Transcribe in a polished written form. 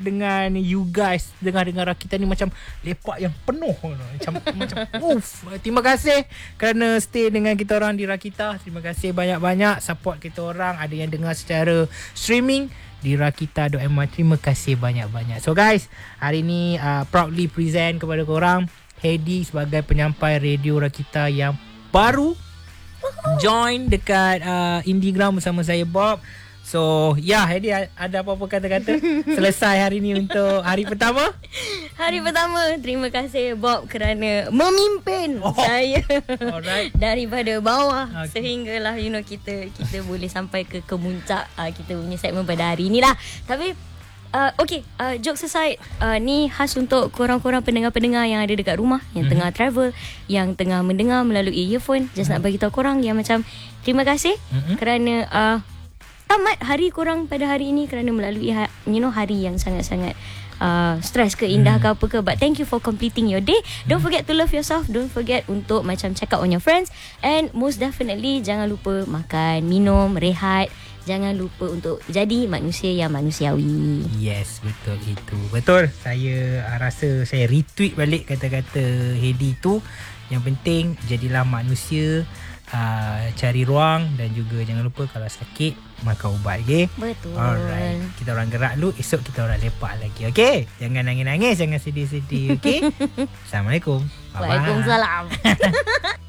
dengan you guys dengar-dengar Rakita ni macam lepak yang penuh. Macam terima kasih kerana stay dengan kita orang di Rakita. Terima kasih banyak-banyak support kita orang. Ada yang dengar secara streaming di Rakita.my. Terima kasih banyak-banyak. So guys, hari ni proudly present kepada korang Hedi sebagai penyampai radio Rakita yang baru join dekat Indieground bersama saya Bob. So Hedi ada apa-apa kata-kata selesai hari ni untuk hari pertama? Hari pertama, terima kasih Bob kerana memimpin saya daripada bawah sehinggalah kita boleh sampai ke kemuncak kita punya segmen pada hari ni lah. Tapi jokes aside, ni khas untuk korang-korang pendengar-pendengar yang ada dekat rumah, yang tengah travel, yang tengah mendengar melalui earphone. Just nak bagi tahu korang yang macam terima kasih kerana tamat hari korang pada hari ini, kerana melalui hari yang sangat-sangat stress ke indah ke apa ke, but thank you for completing your day. Don't forget to love yourself. Don't forget untuk macam check out on your friends, and most definitely jangan lupa makan, minum, rehat. Jangan lupa untuk jadi manusia yang manusiawi. Yes, betul itu. Betul. Saya rasa saya retweet balik kata-kata Hedi tu. Yang penting jadilah manusia, cari ruang, dan juga jangan lupa kalau sakit makan ubat, okay? Betul. Alright. Kita orang gerak dulu, esok kita orang lepak lagi, okay? Jangan nangis-nangis, jangan sedih-sedih, okay? Assalamualaikum. Bye-bye. Waalaikumsalam.